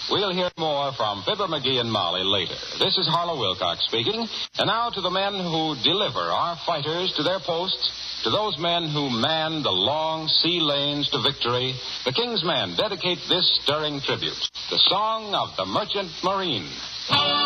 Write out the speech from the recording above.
We'll hear more from Fibber McGee and Molly later. This is Harlow Wilcox speaking. And now to the men who deliver our fighters to their posts, to those men who man the long sea lanes to victory, the King's Men dedicate this stirring tribute, the song of the Merchant Marine.